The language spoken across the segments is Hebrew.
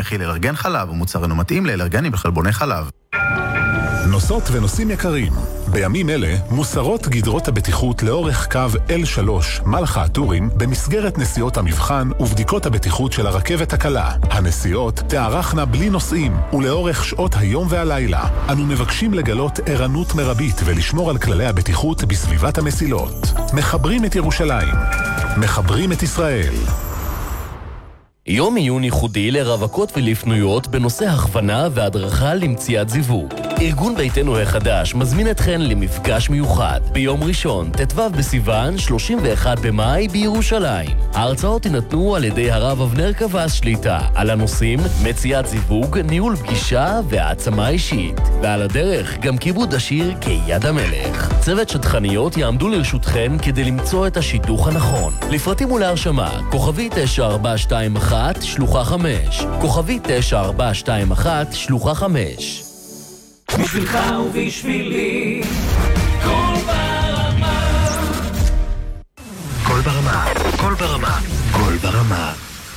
מכיל אלרגן חלב, ומוצר אינו מתאים לאלרגנים בחלבוני חלב. נוסעות ונוסעים יקרים, בימים אלה מוסרות גדרות הבטיחות לאורך קו L3 מלחה הטורים במסגרת נסיעות המבחן ובדיקות הבטיחות של הרכבת הקלה. הנסיעות תארכנה בלי נוסעים ולאורך שעות היום והלילה. אנו מבקשים לגלות ערנות מרבית ולשמור על כללי הבטיחות בסביבת המסילות. מחברים את ירושלים, מחברים את ישראל. יום עיון ייחודי לרווקות ולפנויות בנושא הכוונה והדרכה למציאת זיווג. ארגון ביתנו החדש מזמין אתכן למפגש מיוחד ביום ראשון, ט"ו בסיוון, 31 במאי בירושלים. ההרצאות יינתנו על ידי הרב אבנר קבס שליטה על הנושאים מציאת זיווג, ניהול פגישה והעצמה אישית. ועל הדרך גם כיבוד השיר כיד המלך. צוות שטחניות יעמדו לרשותכן כדי למצוא את השידוך הנכון. לפרטים ולהרשמה, כוכבי 9421 שלוחה 5, כוכבי 9421 שלוחה 5. בשבילך ובשבילי, קול ברמה. קול ברמה, קול ברמה, קול ברמה.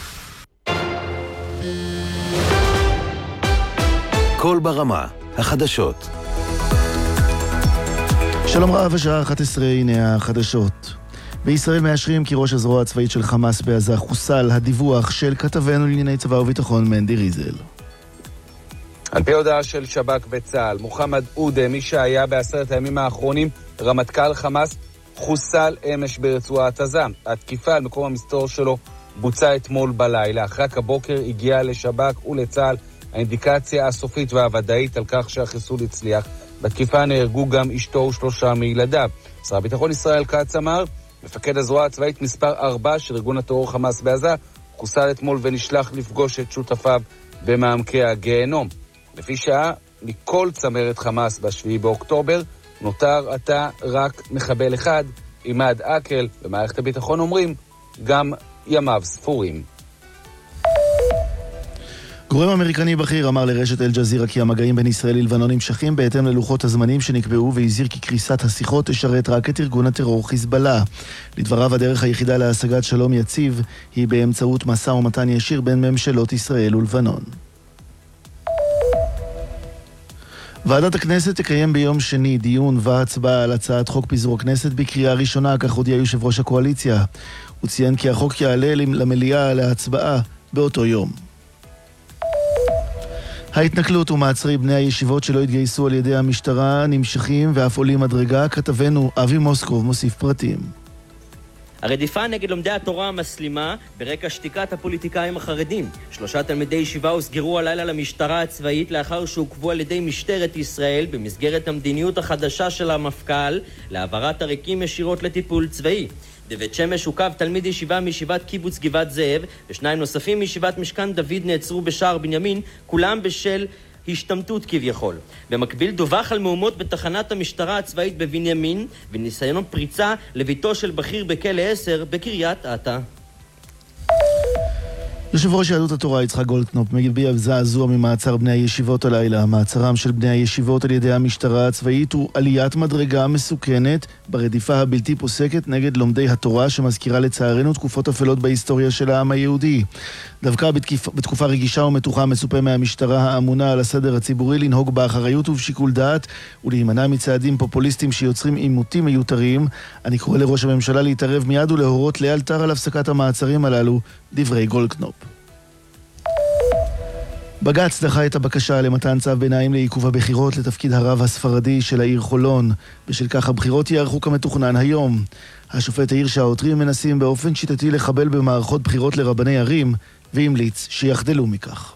קול ברמה, החדשות. שלום רב, השעה 11, הנה החדשות. בישראל מאשרים כי ראש הזרוע הצבאית של חמאס בעזה חוסל. הדיווח של כתבנו לענייני צבא וביטחון מנדי ריזל. על פי הודעה של שב"כ וצה"ל, מוחמד עודה, מי שהיה ב10 הימים האחרונים רמטכ"ל חמאס, חוסל אמש ברצועת עזה. התקיפה על מקום המסתור שלו בוצעה אתמול בלילה. אחרי הבוקר הגיעה לשב"כ ולצה"ל האינדיקציה הסופית והוודאית על כך שהחיסול הצליח. בתקיפה נהרגו גם אשתו ושלושה מילדיו. שר הביטחון ישראל כץ אמר, מפקד הזרוע הצבאית מספר 4 של ארגון הטרור חמאס בעזה, חוסל אתמול ונשלח לפגוש את שותפיו במעמקי הגיהנום. לפי שעה, מכל צמרת חמאס ב7 באוקטובר, נותר עתה רק מחבל אחד, עימאד אקל, במערכת הביטחון אומרים, גם ימיו ספורים. גורם אמריקני בכיר אמר לרשת אל-ג'זירה כי המגעים בין ישראל ללבנון נמשכים בהתאם ללוחות הזמנים שנקבעו, והזהיר כי קריסת השיחות תשרת רק את ארגון הטרור חיזבאללה. לדבריו, הדרך היחידה להשגת שלום יציב היא באמצעות משא ומתן ישיר בין ממשלות ישראל ולבנון. ועדת הכנסת תקיים ביום שני דיון והצבעה על הצעת חוק פיזור הכנסת בקריאה ראשונה, כך הודיע יושב ראש הקואליציה. הוא ציין כי החוק יעלה למליאה להצבעה באותו יום. ההתנכלות ומעצרי בני הישיבות שלא התגייסו על ידי המשטרה נמשכים ואף עולים מדרגה. כתבנו אבי מוסקוב מוסיף פרטים. הרדיפה נגד לומדי התורה המסלימה ברקע שתיקת הפוליטיקאים החרדים. 3 תלמידי ישיבה הוסגרו הלילה למשטרה הצבאית לאחר שהוקבו על ידי משטרת ישראל במסגרת המדיניות החדשה של המפכ"ל להעברת עריקים ישירות לטיפול צבאי. בבית שמש עוכב תלמיד ישיבה מישיבת קיבוץ גבעת זאב, ושניים נוספים מישיבת משכן דוד נעצרו בשער בנימין, כולם בשל השתמטות כביכול. במקביל דווח על מהומות בתחנת המשטרה הצבאית בבנימין וניסיון פריצה לביתו של בכיר בכלא 10 בקריית אתא. יושב ראש יהדות התורה יצחק גולדקנופ מביע זעזוע ממעצר בני הישיבות הלילה. מעצרם של בני הישיבות על ידי המשטרה הצבאית הוא עליית מדרגה מסוכנת ברדיפה הבלתי פוסקת נגד לומדי התורה, שמזכירה לצערנו תקופות אפלות בהיסטוריה של העם היהודי. דווקא בתקופה רגישה ומתוחה מצופה מהמשטרה האמונה על הסדר הציבורי לנהוג באחריות ובשיקול דעת ולהימנע מצעדים פופוליסטיים שיוצרים עימותים מיותרים. אני קורא לראש הממשלה להתערב מיד ולהורות לאלתר על הפסקת המעצרים הללו. דברי גולדקנופ. בג"ץ דחה את הבקשה למתן צו ביניים לעיכוב הבחירות לתפקיד הרב הספרדי של העיר חולון. בשל כך הבחירות יערכו כמתוכנן היום. השופט העיר שהעותרים מנסים באופן שיטתי לחבל במערכות בחירות לרבני ערים, והמליץ שיחדלו מכך.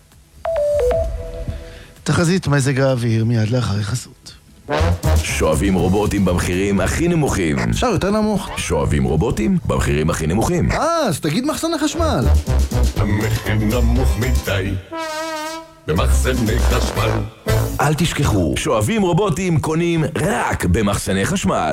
תחזית מזג האוויר מיד לאחרי חסות. שואבים רובוטים במחירים הכי נמוכים. אפשר יותר נמוך. שואבים רובוטים במחירים הכי נמוכים. אז תגיד מחסני חשמל. המחיר נמוך מדי במחסני חשמל. אל תשכחו, שואבים רובוטים קונים רק במחסני חשמל.